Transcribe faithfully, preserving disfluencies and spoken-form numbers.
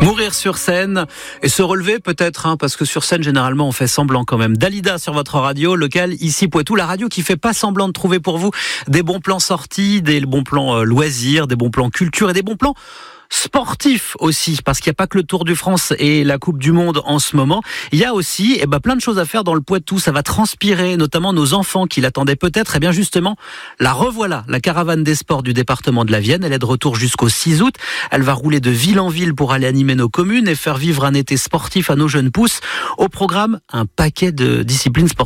Mourir sur scène et se relever peut-être, hein, parce que sur scène, généralement, on fait semblant quand même. Dalida sur votre radio locale, ici Poitou, la radio qui fait pas semblant de trouver pour vous des bons plans sorties, des bons plans euh, loisirs, des bons plans culture et des bons plans sportif aussi, parce qu'il n'y a pas que le Tour de France et la Coupe du Monde en ce moment. Il y a aussi eh ben, plein de choses à faire dans le Poitou. Ça va transpirer, notamment nos enfants qui l'attendaient peut-être. Et bien justement, la revoilà, la caravane des sports du département de la Vienne. Elle est de retour jusqu'au six août. Elle va rouler de ville en ville pour aller animer nos communes et faire vivre un été sportif à nos jeunes pousses. Au programme, un paquet de disciplines sportives.